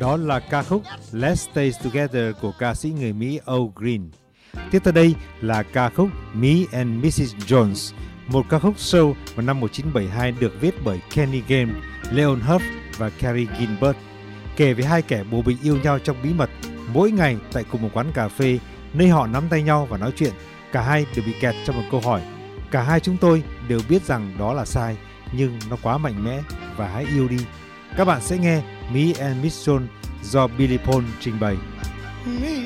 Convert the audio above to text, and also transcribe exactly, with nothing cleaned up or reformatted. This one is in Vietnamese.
Đó là ca khúc Let's Stay Together của ca sĩ người Mỹ Al Green. Tiếp tới đây là ca khúc Me and mít sít Jones, một ca khúc soul vào năm một nghìn chín trăm bảy mươi hai được viết bởi Kenny Game, Leon Huff và Carrie Gilbert, kể về hai kẻ bồ bịch yêu nhau trong bí mật mỗi ngày tại cùng một quán cà phê, nơi họ nắm tay nhau và nói chuyện. Cả hai đều bị kẹt trong một câu hỏi. Cả hai chúng tôi đều biết rằng đó là sai, nhưng nó quá mạnh mẽ và hãy yêu đi. Các bạn sẽ nghe Me and mít sít Jones do Billy Paul trình bày.